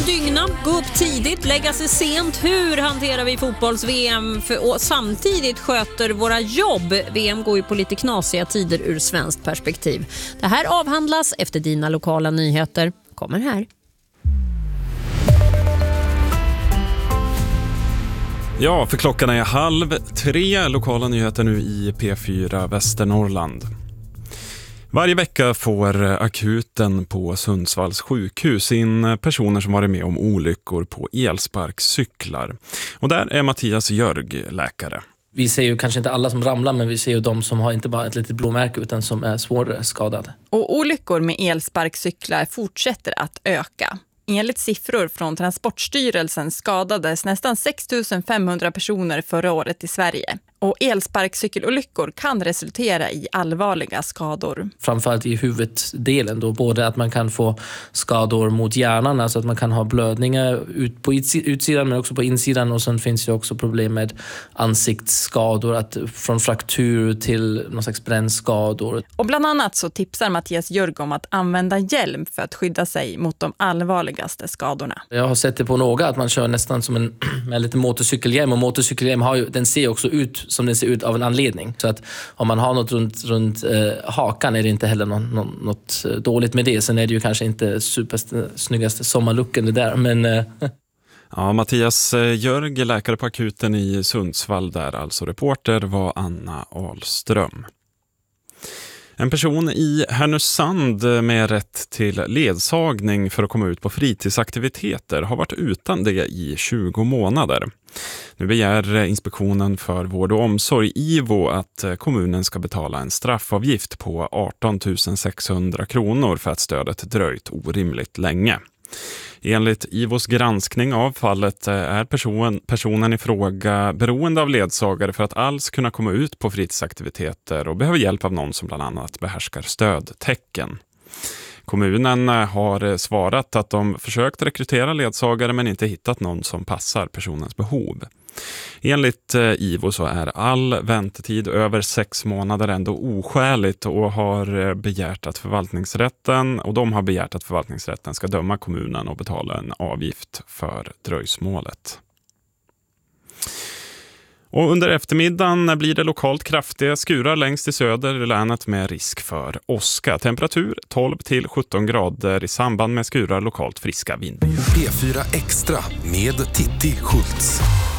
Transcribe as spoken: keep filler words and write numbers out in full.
Dygna, gå upp tidigt, lägga sig sent. Hur hanterar vi fotbolls-V M för, och samtidigt sköter våra jobb? V M går ju på lite knasiga tider ur svenskt perspektiv. Det här avhandlas efter dina lokala nyheter. Kommer här. Ja, för klockan är halv tre. Lokala nyheter nu i P fyra Västernorrland. Varje vecka får akuten på Sundsvalls sjukhus in personer som varit med om olyckor på elsparkcyklar. Och där är Mattias Jörg läkare. Vi ser ju kanske inte alla som ramlar, men vi ser ju de som har inte bara ett litet blåmärke utan som är svårare skadade. Och olyckor med elsparkcyklar fortsätter att öka. Enligt siffror från Transportstyrelsen skadades nästan sex tusen femhundra personer förra året i Sverige. Och elsparkcykelolyckor kan resultera i allvarliga skador. Framförallt i huvuddelen då, både att man kan få skador mot hjärnan, alltså att man kan ha blödningar ut på utsidan men också på insidan, och sen finns det också problem med ansiktsskador, att från fraktur till någon slags brännskador. Och bland annat så tipsar Mattias Jörg om att använda hjälm för att skydda sig mot de allvarligaste skadorna. Jag har sett det på några att man kör nästan som en med lite motorcykelhjälm, och motorcykelhjälm har ju, den ser också ut som den ser ut av en anledning. Så att om man har något runt, runt eh, hakan är det inte heller någon, någon, något dåligt med det. Sen är det ju kanske inte supersnyggaste sommarlooken det där, men... Eh. Ja, Mattias Jörg, läkare på akuten i Sundsvall där, alltså reporter var Anna Ahlström. En person i Härnösand med rätt till ledsagning för att komma ut på fritidsaktiviteter har varit utan det i tjugo månader. Nu begär Inspektionen för vård och omsorg, I V O, att kommunen ska betala en straffavgift på arton tusen sexhundra kronor för att stödet dröjt orimligt länge. Enligt I V Os granskning av fallet är person, personen i fråga beroende av ledsagare för att alls kunna komma ut på fritidsaktiviteter och behöver hjälp av någon som bland annat behärskar stödtecken. Kommunen har svarat att de försökt rekrytera ledsagare men inte hittat någon som passar personens behov. Enligt I V O så är all väntetid över sex månader ändå oskäligt och har begärt att förvaltningsrätten och de har begärt att förvaltningsrätten ska döma kommunen och betala en avgift för dröjsmålet. Och under eftermiddagen blir det lokalt kraftiga skurar längst i söder i länet med risk för åska. Temperatur tolv till sjutton grader i samband med skurar lokalt friska vind. P fyra Extra med Titti Schultz.